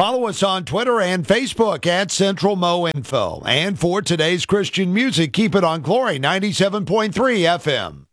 Follow us on Twitter and Facebook at Central Mo Info. And for today's Christian music, keep it on Glory 97.3 FM.